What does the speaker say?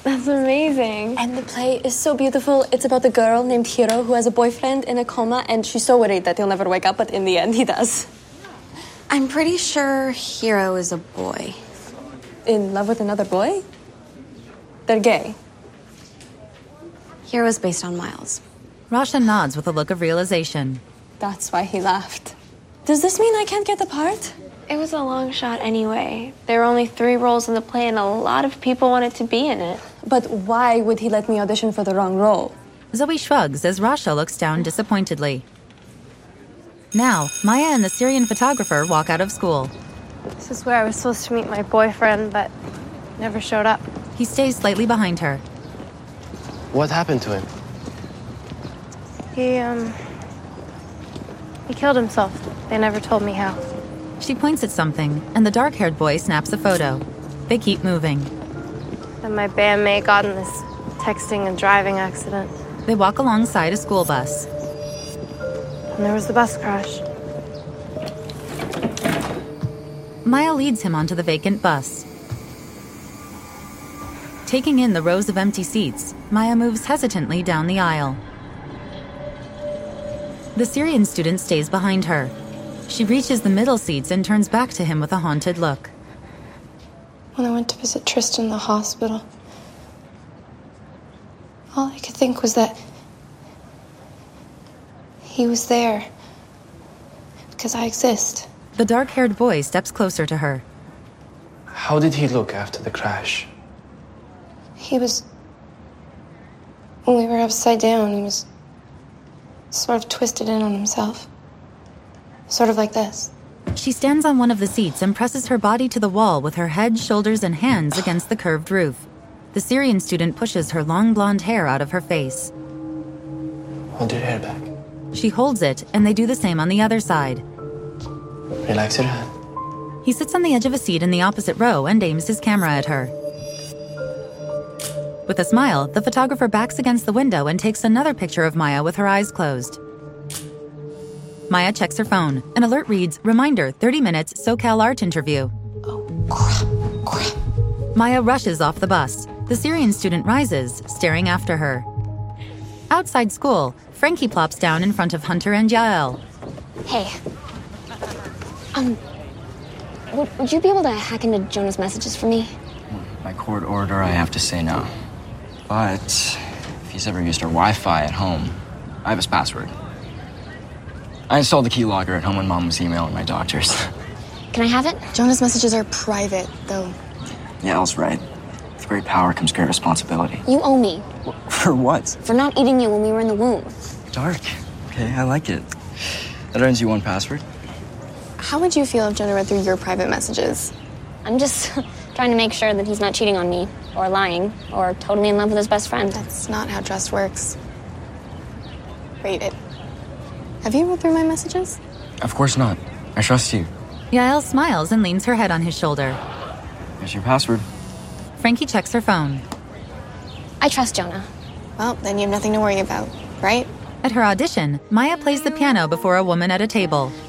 That's amazing. And the play is so beautiful. It's about the girl named Hiro who has a boyfriend in a coma, and she's so worried that he'll never wake up, but in the end, he does. I'm pretty sure Hiro is a boy. In love with another boy? They're gay. Hiro is based on Miles. Rasha nods with a look of realization. That's why he laughed. Does this mean I can't get the part? It was a long shot anyway. There were only 3 roles in the play, and a lot of people wanted to be in it. But why would he let me audition for the wrong role? Zoe shrugs as Rasha looks down disappointedly. Now, Maya and the Syrian photographer walk out of school. This is where I was supposed to meet my boyfriend, but never showed up. He stays slightly behind her. What happened to him? He killed himself. They never told me how. She points at something, and the dark-haired boy snaps a photo. They keep moving. Then my bandmate got in this texting and driving accident. They walk alongside a school bus. And there was the bus crash. Maya leads him onto the vacant bus. Taking in the rows of empty seats, Maya moves hesitantly down the aisle. The Syrian student stays behind her. She reaches the middle seats and turns back to him with a haunted look. When I went to visit Tristan in the hospital, all I could think was that he was there because I exist. The dark-haired boy steps closer to her. How did he look after the crash? He was... When we were upside down, he was sort of twisted in on himself. Sort of like this. She stands on one of the seats and presses her body to the wall with her head, shoulders, and hands against the curved roof. The Syrian student pushes her long blonde hair out of her face. Hold your hair back. She holds it, and they do the same on the other side. Relax your hand. He sits on the edge of a seat in the opposite row and aims his camera at her. With a smile, the photographer backs against the window and takes another picture of Maya with her eyes closed. Maya checks her phone. An alert reads, "Reminder, 30 minutes, SoCal art interview." Oh, crap. Maya rushes off the bus. The Syrian student rises, staring after her. Outside school, Frankie plops down in front of Hunter and Yael. Hey. Would you be able to hack into Jonah's messages for me? By court order, I have to say no. But if he's ever used our Wi-Fi at home, I have his password. I installed the keylogger at home when Mom was emailing my doctors. Can I have it? Jonah's messages are private, though. Yeah, Elle's right. With great power comes great responsibility. You owe me. For what? For not eating you when we were in the womb. Dark. Okay, I like it. That earns you 1 password. How would you feel if Jonah read through your private messages? I'm just trying to make sure that he's not cheating on me, or lying, or totally in love with his best friend. That's not how trust works. Wait, have you read through my messages? Of course not. I trust you. Yael smiles and leans her head on his shoulder. Here's your password. Frankie checks her phone. I trust Jonah. Well, then you have nothing to worry about, right? At her audition, Maya plays the piano before a woman at a table.